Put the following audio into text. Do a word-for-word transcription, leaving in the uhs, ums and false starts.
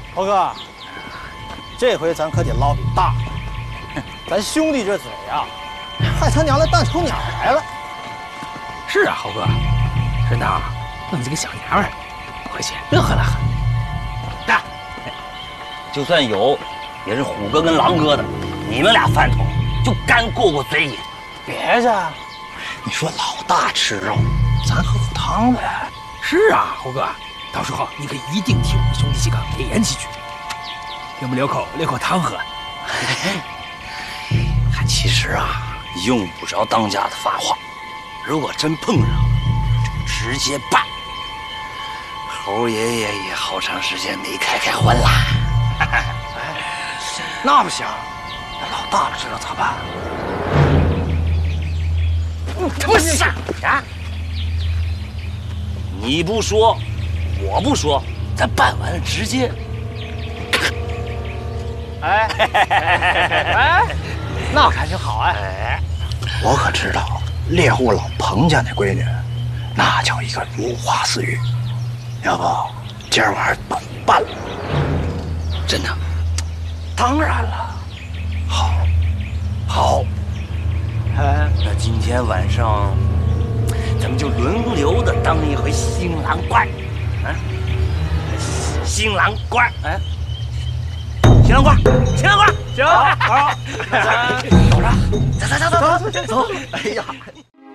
猴哥，这回咱可得捞笔大的，咱兄弟这嘴呀，害他娘的当丑鸟来了。 是啊，猴哥，顺当弄几个小娘们儿，回去乐呵乐呵。 干！就算有，也是虎哥跟狼哥的，你们俩饭桶就干过过嘴瘾。 别介， 你说老大吃肉，咱喝口汤呗。 是啊，猴哥，到时候你可一定替我们兄弟几个给言几句，给我们留口留口汤喝。 还其实啊，用不着当家的发话，如果真碰上了，就直接办。猴爷爷也好长时间没开开荤啦。 哎，那不行，那老大了知道咋办？ 他妈傻呀！你不说，我不说，咱办完了直接。 哎哎，那感情好哎！ 我可知道猎户老彭家那闺女，那叫一个如花似玉。要不今儿晚上办办了？ 真的？ 当然了。好，好。 哎，那今天晚上，咱们就轮流的当一回新郎官，啊，新郎官，哎，新郎官，新郎官， 行，好， 走着，走走走走走走， 哎呀。